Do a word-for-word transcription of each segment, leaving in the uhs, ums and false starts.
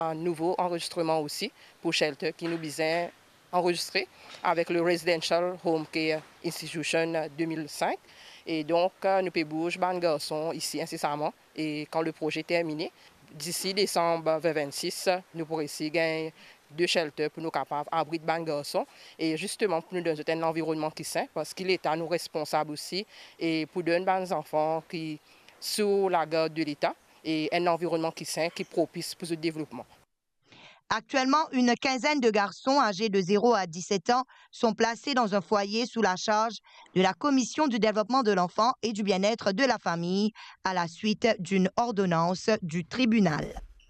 Un nouveau enregistrement aussi pour Shelter qui nous besoin enregistré avec le Residential Home Care Institution deux mille cinq. Et donc, nous pouvons bouger ban garçon ici incessamment. Et quand le projet est terminé, d'ici décembre deux mille vingt-six, nous pourrons ici gagner deux shelters pour nous capables d'abriter ban garçon. Et justement, pour nous donner un environnement qui est sain, parce qu'il est à nous responsable aussi. Et pour donner aux enfants qui sous la garde de l'État. Et un environnement qui est sain, qui est propice pour ce développement. Actuellement, une quinzaine de garçons âgés de zéro à dix-sept ans sont placés dans un foyer sous la charge de la Commission du développement de l'enfant et du bien-être de la famille à la suite d'une ordonnance du tribunal.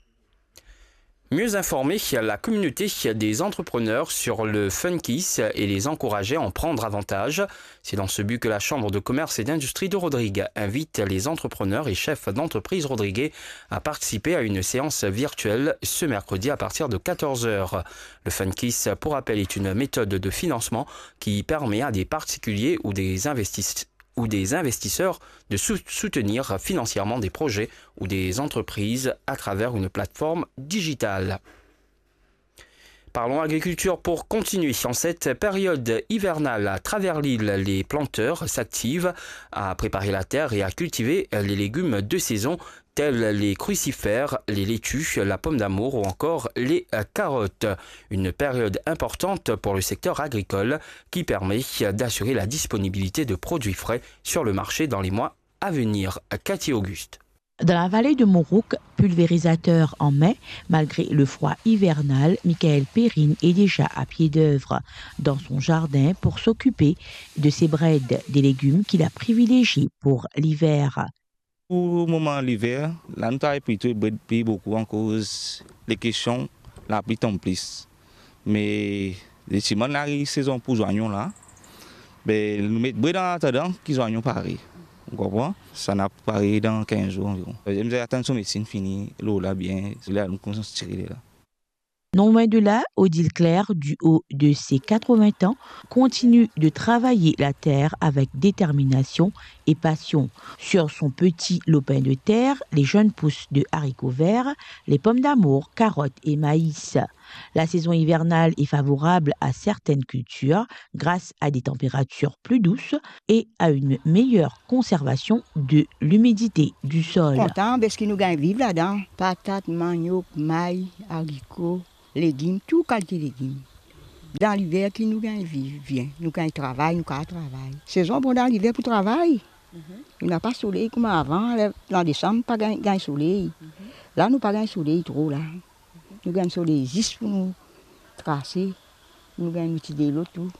Mieux informer la communauté des entrepreneurs sur le Funkiss et les encourager à en prendre avantage. C'est dans ce but que la Chambre de commerce et d'industrie de Rodrigue invite les entrepreneurs et chefs d'entreprise rodriguais à participer à une séance virtuelle ce mercredi à partir de quatorze heures. Le Funkiss, pour rappel, est une méthode de financement qui permet à des particuliers ou des investisseurs ou des investisseurs de soutenir financièrement des projets ou des entreprises à travers une plateforme digitale. Parlons agriculture pour continuer. En cette période hivernale, à travers l'île, les planteurs s'activent à préparer la terre et à cultiver les légumes de saison tels les crucifères, les laitues, la pomme d'amour ou encore les carottes. Une période importante pour le secteur agricole qui permet d'assurer la disponibilité de produits frais sur le marché dans les mois à venir. Cathy Auguste. Dans la vallée de Morouk, pulvérisateur en mai, malgré le froid hivernal, Michael Perrine est déjà à pied d'œuvre dans son jardin pour s'occuper de ses braides, des légumes qu'il a privilégiés pour l'hiver. Pour le moment l'hiver, là nous travaillons plutôt beaucoup en cause des questions la pluie tombe plus. Mais les ciments la saison pour joignons là, ben nous mettons dans l'attendant qu'ils joignons pareil. Vous comprenez? Ça n'a pas pareil dans quinze jours environ. J'aime attendre son médecine finie, l'eau là bien, là nous commençons à tirer là. Non loin de là, Odile Claire, du haut de ses quatre-vingts ans, continue de travailler la terre avec détermination et passion. Sur son petit lopin de terre, les jeunes pousses de haricots verts, les pommes d'amour, carottes et maïs. La saison hivernale est favorable à certaines cultures grâce à des températures plus douces et à une meilleure conservation de l'humidité du sol. Content parce qu'il nous gagne vivre là-dedans. Patates, manioc, maïs, haricots, légumes, tout qualité de légumes. Dans l'hiver, qui nous gagne vivre, vient. Nous gagne travail, nous gagne travail. Saison bon dans l'hiver pour travail. Mm-hmm. Il n'a pas soleil comme avant. Dans décembre, pas gagne soleil. Mm-hmm. Là, nous pas gagne soleil trop là. Nous gagnons sur les juste pour nous tracer, nous gagnons utiliser l'eau tout.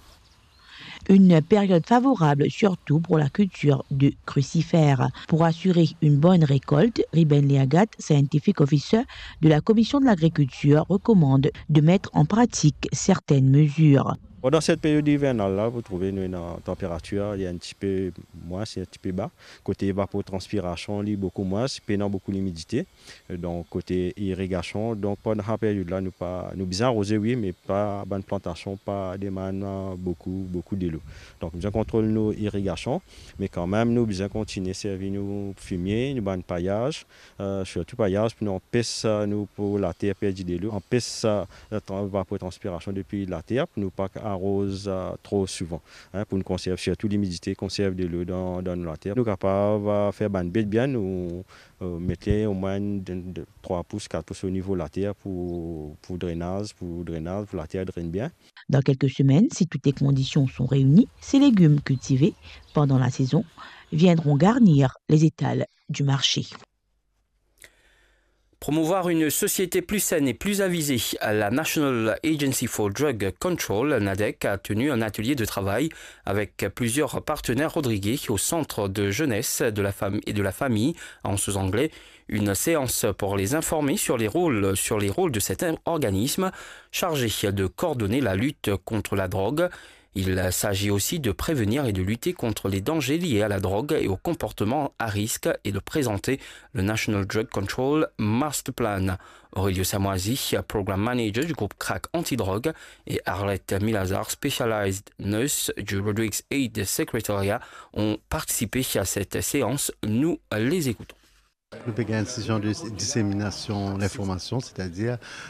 Une période favorable surtout pour la culture de crucifères. Pour assurer une bonne récolte, Riben Leagat, scientific officer de la Commission de l'agriculture, recommande de mettre en pratique certaines mesures. Dans cette période hivernale, vous trouvez une température il y a un petit peu moins, c'est un petit peu bas. Côté évapotranspiration, il y a beaucoup moins, pénant beaucoup l'humidité. Donc côté irrigation, donc pendant cette période-là, nous pas, nous bien arroser oui, mais pas bonne plantation, pas demande beaucoup, beaucoup de l'eau. Donc nous contrôlons nos irrigations, mais quand même nous bien continuer à servir nos fumier, nous bon paillage, euh, surtout paillage pour nous empêcher nous pour la terre perdre de l'eau, empêcher l'évapotranspiration depuis la terre pour nous pas arrose euh, trop souvent hein, pour nous conserver surtout l'humidité, conserve de l'eau dans, dans la terre. Nous sommes capables de faire une bête bien, nous euh, mettre au moins de, de trois pouces, quatre pouces au niveau de la terre pour, pour drainage, pour drainage, pour la terre draine bien. Dans quelques semaines, si toutes les conditions sont réunies, ces légumes cultivés pendant la saison viendront garnir les étals du marché. Promouvoir une société plus saine et plus avisée, la National Agency for Drug Control, NADEC, a tenu un atelier de travail avec plusieurs partenaires rodriguais au centre de jeunesse de la femme et de la famille, en sous-anglais, une séance pour les informer sur les rôles, sur les rôles de cet organisme chargé de coordonner la lutte contre la drogue. Il s'agit aussi de prévenir et de lutter contre les dangers liés à la drogue et au comportement à risque et de présenter le National Drug Control Master Plan. Aurelio Samoisi, Programme Manager du groupe Crack Antidrogue, et Arlette Milazar, Specialized Nurse du Rodrigues Aid Secretariat, ont participé à cette séance. Nous les écoutons. Nous avons une décision de dissémination de l'information, c'est-à-dire